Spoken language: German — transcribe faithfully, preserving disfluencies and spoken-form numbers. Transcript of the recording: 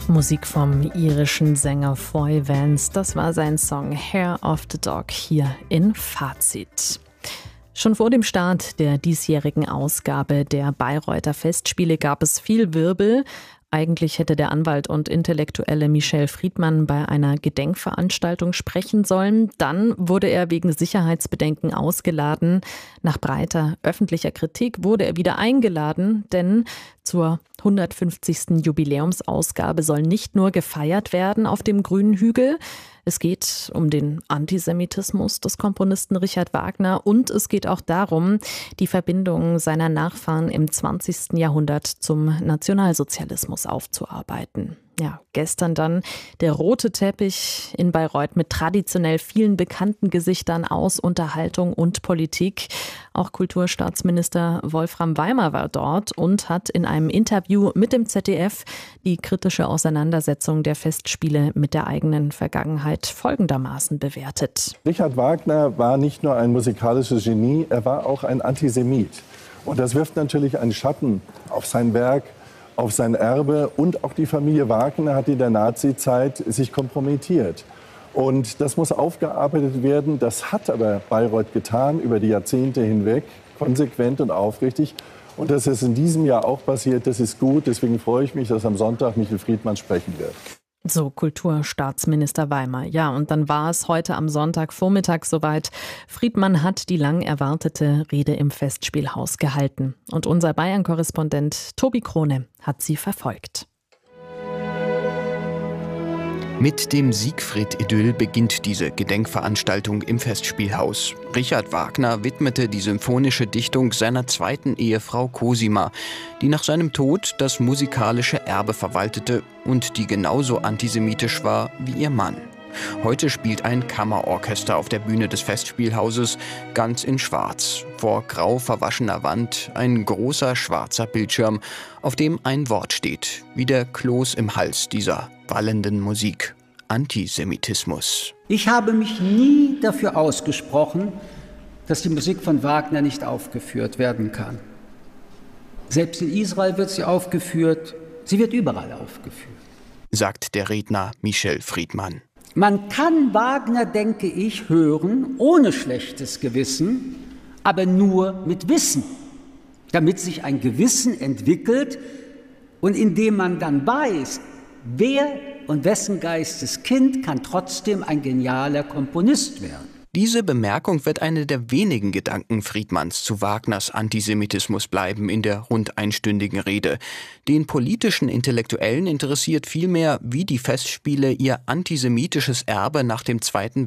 Musik vom irischen Sänger Foy Vance, das war sein Song Hair of the Dog hier in Fazit. Schon vor dem Start der diesjährigen Ausgabe der Bayreuther Festspiele gab es viel Wirbel. Eigentlich hätte der Anwalt und Intellektuelle Michel Friedmann bei einer Gedenkveranstaltung sprechen sollen. Dann wurde er wegen Sicherheitsbedenken ausgeladen. Nach breiter öffentlicher Kritik wurde er wieder eingeladen, denn zur hundertfünfzigsten Jubiläumsausgabe soll nicht nur gefeiert werden auf dem grünen Hügel. Es geht um den Antisemitismus des Komponisten Richard Wagner und es geht auch darum, die Verbindung seiner Nachfahren im zwanzigsten Jahrhundert zum Nationalsozialismus aufzuarbeiten. Ja, gestern dann der rote Teppich in Bayreuth mit traditionell vielen bekannten Gesichtern aus Unterhaltung und Politik. Auch Kulturstaatsminister Wolfram Weimer war dort und hat in einem Interview mit dem Z D F die kritische Auseinandersetzung der Festspiele mit der eigenen Vergangenheit folgendermaßen bewertet. Richard Wagner war nicht nur ein musikalisches Genie, er war auch ein Antisemit. Und das wirft natürlich einen Schatten auf sein Werk, auf sein Erbe, und auch die Familie Wagner hat in der Nazizeit sich kompromittiert. Und das muss aufgearbeitet werden. Das hat aber Bayreuth getan über die Jahrzehnte hinweg, konsequent und aufrichtig. Und dass es in diesem Jahr auch passiert, das ist gut. Deswegen freue ich mich, dass am Sonntag Michel Friedmann sprechen wird. So Kulturstaatsminister Weimer. Ja, und dann war es heute am Sonntagvormittag soweit. Friedmann hat die lang erwartete Rede im Festspielhaus gehalten. Und unser Bayern-Korrespondent Tobi Krone hat sie verfolgt. Mit dem Siegfried-Idyll beginnt diese Gedenkveranstaltung im Festspielhaus. Richard Wagner widmete die symphonische Dichtung seiner zweiten Ehefrau Cosima, die nach seinem Tod das musikalische Erbe verwaltete und die genauso antisemitisch war wie ihr Mann. Heute spielt ein Kammerorchester auf der Bühne des Festspielhauses, ganz in Schwarz. Vor grau verwaschener Wand ein großer schwarzer Bildschirm, auf dem ein Wort steht, wie der Kloß im Hals dieser wallenden Musik: Antisemitismus. Ich habe mich nie dafür ausgesprochen, dass die Musik von Wagner nicht aufgeführt werden kann. Selbst in Israel wird sie aufgeführt, sie wird überall aufgeführt, sagt der Redner Michel Friedmann. Man kann Wagner, denke ich, hören, ohne schlechtes Gewissen, aber nur mit Wissen, damit sich ein Gewissen entwickelt und indem man dann weiß, wer und wessen Geisteskind kann trotzdem ein genialer Komponist werden. Diese Bemerkung wird eine der wenigen Gedanken Friedmanns zu Wagners Antisemitismus bleiben in der rund einstündigen Rede. Den politischen Intellektuellen interessiert vielmehr, wie die Festspiele ihr antisemitisches Erbe nach dem Zweiten